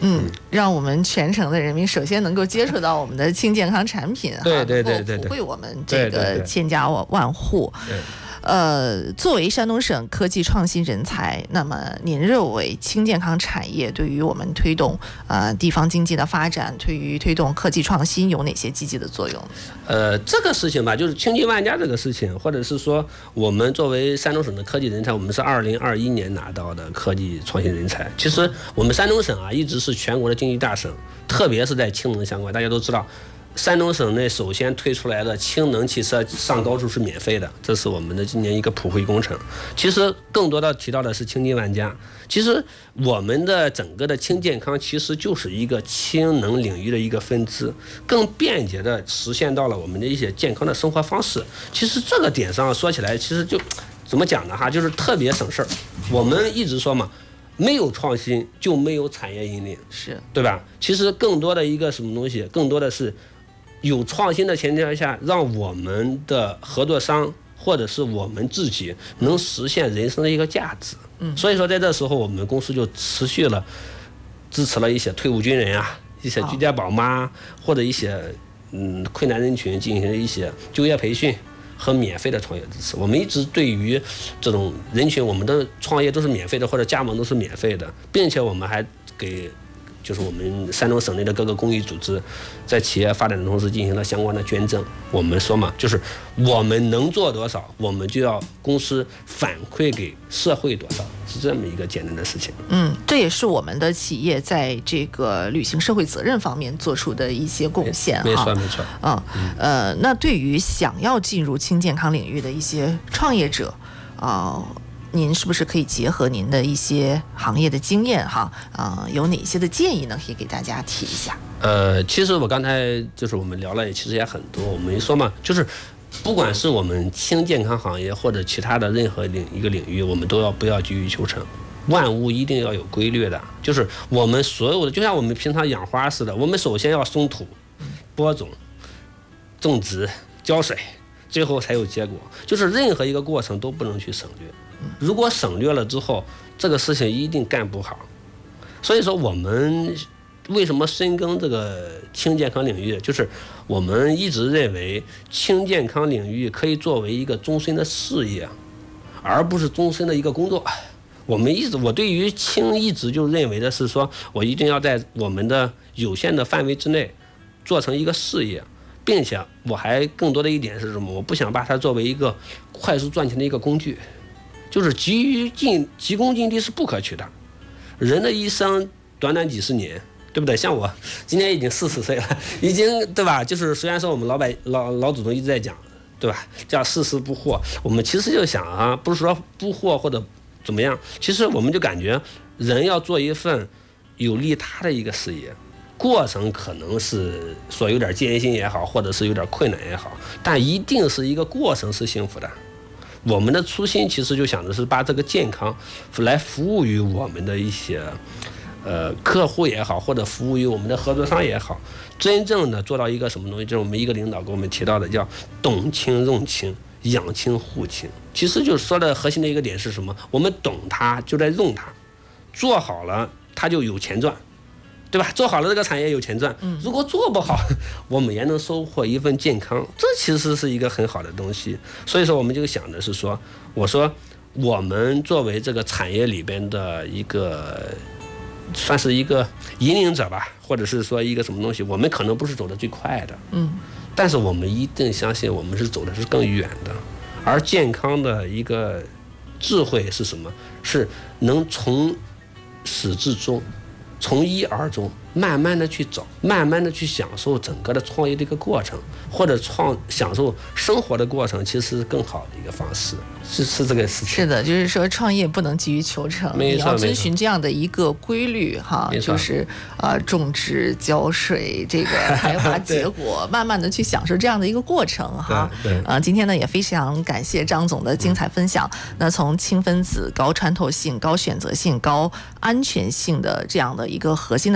让我们全城的人民首先能够接触到我们的轻健康产品， 对， 普惠我们这个千家万户。作为山东省科技创新人才，那么您认为轻健康产业对于我们推动地方经济的发展，对于推动科技创新有哪些积极的作用？ 这个事情吧，就是轻进万家这个事情，或者是说我们作为山东省的科技人才，我们是2021年拿到的科技创新人才。其实我们山东省啊，一直是全国的经济大省，特别是在氢能相关，大家都知道。山东省内首先推出来的氢能汽车上高速是免费的，这是我们的今年一个普惠工程。其实更多的提到的是轻进万家。其实我们的整个的轻健康其实就是一个氢能领域的一个分支，更便捷的实现到了我们的一些健康的生活方式。其实这个点上说起来，其实就怎么讲呢哈，就是特别省事儿。我们一直说嘛，没有创新就没有产业引领， 是对吧？其实更多的一个什么东西，更多的是有创新的前提下，让我们的合作商或者是我们自己能实现人生的一个价值。所以说在这时候，我们公司就持续了支持了一些退伍军人啊，一些居家宝妈或者一些困难人群进行了一些就业培训和免费的创业支持。我们一直对于这种人群，我们的创业都是免费的，或者加盟都是免费的，并且我们还给就是我们山东省内的各个公益组织，在企业发展的同时进行了相关的捐赠。我们说嘛，就是我们能做多少，我们就要公司反馈给社会多少，是这么一个简单的事情。 这也是我们的企业在这个履行社会责任方面做出的一些贡献。 没错没错。 那对于想要进入轻健康领域的一些创业者您是不是可以结合您的一些行业的经验有哪些的建议呢？可以给大家提一下。 其实我刚才就是我们聊了，其实也很多。我们说嘛，就是不管是我们轻健康行业或者其他的任何一个领域，我们都不要急于求成，万物一定要有规律的。就是我们所有的，就像我们平常养花似的，我们首先要松土、播种、种植、浇水，最后才有结果。就是任何一个过程都不能去省略。如果省略了之后，这个事情一定干不好。所以说我们为什么深耕这个轻健康领域，就是我们一直认为轻健康领域可以作为一个终身的事业，而不是终身的一个工作。我对于轻一直就认为的是说，我一定要在我们的有限的范围之内做成一个事业，并且我还更多的一点是什么？我不想把它作为一个快速赚钱的一个工具。就是急功近利是不可取的，人的一生短短几十年，对不对？像我今年已经40岁了，已经对吧？就是虽然说我们老祖宗一直在讲，对吧？叫世事不惑，我们其实就想不是说不惑或者怎么样，其实我们就感觉人要做一份有利他的一个事业，过程可能是说有点艰辛也好，或者是有点困难也好，但一定是一个过程是幸福的。我们的初心其实就想的是把这个健康来服务于我们的一些客户也好，或者服务于我们的合作商也好，真正的做到一个什么东西，就是我们一个领导给我们提到的叫懂轻用轻，养轻护轻。其实就是说的核心的一个点是什么？我们懂它就在用它，做好了它就有钱赚，对吧？做好了这个产业有钱赚，如果做不好，我们也能收获一份健康，这其实是一个很好的东西。所以说我们就想的是说，我说我们作为这个产业里边的一个算是一个引领者吧，或者是说一个什么东西，我们可能不是走得最快的，但是我们一定相信我们是走的是更远的。而健康的一个智慧是什么？是能从始至终，从一而终，慢慢的去走，慢慢的去享受整个的创业的一个过程，或者享受生活的过程，其实是更好的一个方式，是这个事情。 是的，就是说创业不能急于求成，你要遵循这样的一个规律就是种植、浇水，这个开花结果，慢慢的去享受这样的一个过程今天呢也非常感谢张总的精彩分享。那从轻分子、高穿透性、高选择性、高安全性的这样的一个核心的特性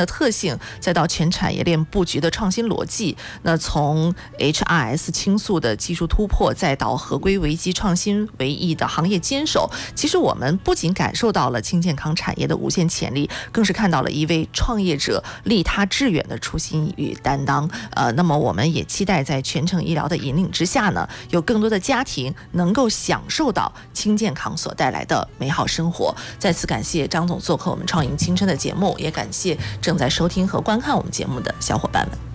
性，再到全产业链布局的创新逻辑，那从 HRS 倾诉的技术突破，再到合规为基、创新为义的行业坚守，其实我们不仅感受到了轻健康产业的无限潜力，更是看到了一位创业者利他致远的初心与担当。那么我们也期待在全程医疗的引领之下呢，有更多的家庭能够享受到轻健康所带来的美好生活。再次感谢张总做客我们创赢青春的节目，也感谢正在收听和观看我们节目的小伙伴们。